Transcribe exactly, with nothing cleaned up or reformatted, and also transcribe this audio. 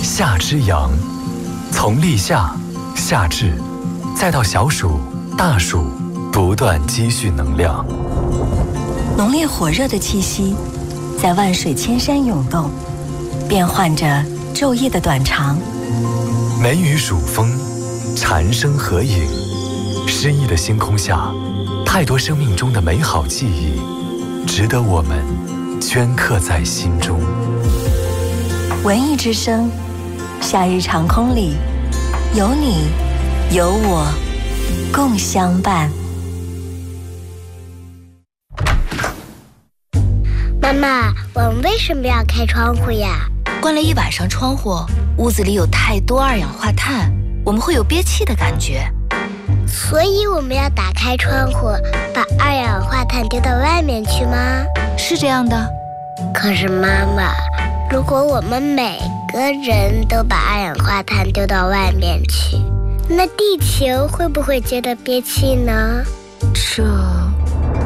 夏之阳，从立夏、夏至，再到小暑、大暑，不断积蓄能量。 浓烈火热的气息，在万水千山涌动，变换着昼夜的短长。 梅雨暑风，蝉声合影，诗意的星空下，太多生命中的美好记忆，值得我们镌刻在心中。 文艺之声，夏日长空里，有你，有我，共相伴。 妈妈，我们为什么要开窗户呀？ 关了一晚上窗户，屋子里有太多二氧化碳，我们会有憋气的感觉。 所以我们要打开窗户，把二氧化碳丢到外面去吗？ 是这样的。 可是妈妈，如果我们每个人都把二氧化碳丢到外面去，那地球会不会觉得憋气呢？ 这